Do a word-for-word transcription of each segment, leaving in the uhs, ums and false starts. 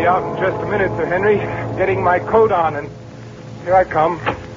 be out in just a minute, Sir Henry. Getting my coat on, and here I come.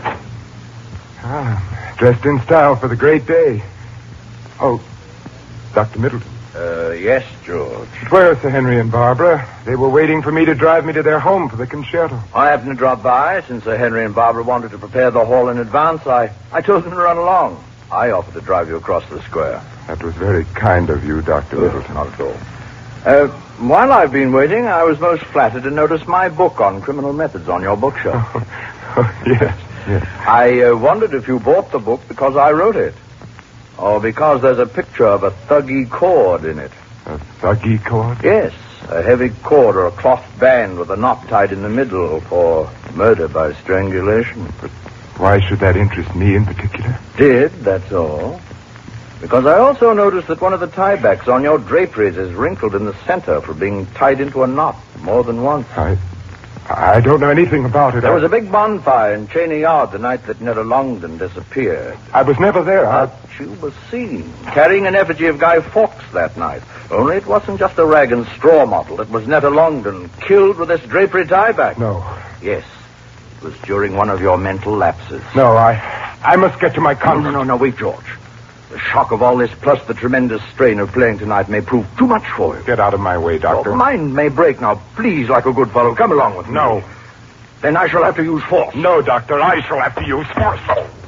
Ah, dressed in style for the great day. Oh, Doctor Middleton. Uh, yes, George. Where are Sir Henry and Barbara? They were waiting for me to drive me to their home for the concerto. I happened to drop by since Sir Henry and Barbara wanted to prepare the hall in advance. I, I told them to run along. I offered to drive you across the square. That was very kind of you, Doctor Middleton. Not at all. Uh, while I've been waiting, I was most flattered to notice my book on criminal methods on your bookshelf. Oh, yes, yes. I uh, wondered if you bought the book because I wrote it. Or because there's a picture of a thuggy cord in it. A thuggy cord? Yes, a heavy cord or a cloth band with a knot tied in the middle for murder by strangulation. But why should that interest me in particular? Did, that's all. Because I also noticed that one of the tiebacks on your draperies is wrinkled in the center for being tied into a knot more than once. I... I don't know anything about it. There I... was a big bonfire in Cheney Yard the night that Netta Longden disappeared. I was never there. I... But you were seen carrying an effigy of Guy Fawkes that night. Only it wasn't just a rag and straw model. It was Netta Longden killed with this drapery tieback. No. Yes. It was during one of your mental lapses. No, I... I must get to my convent. No, no, no, no, wait, George. The shock of all this, plus the tremendous strain of playing tonight, may prove too much for you. Get out of my way, Doctor. Your mind may break now. Please, like a good fellow, come along with me. No. Then I shall have to use force. No, Doctor, I shall have to use force.